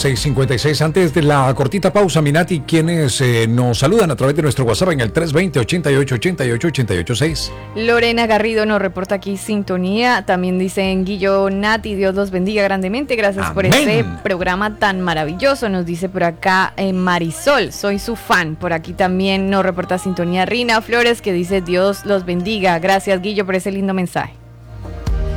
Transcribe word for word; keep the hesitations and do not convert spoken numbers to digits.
seis cincuenta y seis. Antes de la cortita pausa, Minati, quienes eh, nos saludan a través de nuestro WhatsApp en el tres veinte, ochenta y ocho, ochenta y ocho, ochenta y ocho seis. Lorena Garrido nos reporta aquí sintonía. También dicen Guillo, Nati, Dios los bendiga grandemente. Gracias Amén. por este programa tan maravilloso. Nos dice por acá eh, Marisol, soy su fan. Por aquí también nos reporta sintonía Rina Flores, que dice Dios los bendiga. Gracias, Guillo, por ese lindo mensaje.